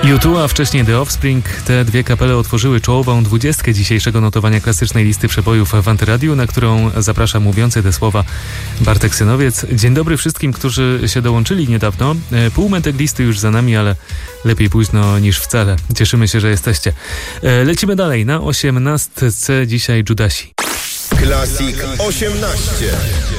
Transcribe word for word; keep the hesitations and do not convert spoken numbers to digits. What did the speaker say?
U dwa, a wcześniej The Offspring. Te dwie kapele otworzyły czołową dwudziestkę dzisiejszego notowania klasycznej listy przebojów w Antyradiu, na którą zaprasza mówiący te słowa Bartek Synowiec. Dzień dobry wszystkim, którzy się dołączyli niedawno. Półmetek listy już za nami, ale lepiej późno niż wcale. Cieszymy się, że jesteście. Lecimy dalej. Na osiemnastce dzisiaj Judasi. Classic osiemnaście.